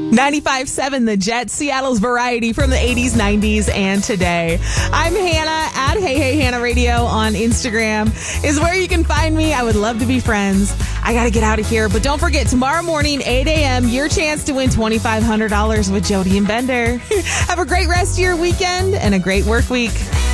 95.7 The Jet, Seattle's variety from the 80s, 90s, and today. I'm Hannah at Hey Hey Hannah Radio on Instagram is where you can find me. I would love to be friends. I got to get out of here, but don't forget, tomorrow morning, 8 a.m., your chance to win $2,500 with Jody and Bender. Have a great rest of your weekend and a great work week.